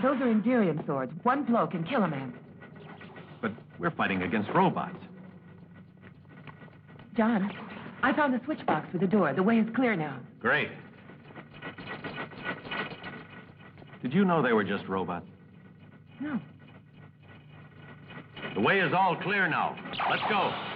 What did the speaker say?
Those are Imperium swords. One blow can kill a man. But we're fighting against robots. John, I found the switch box for the door. The way is clear now. Great. Did you know they were just robots? No. The way is all clear now. Let's go.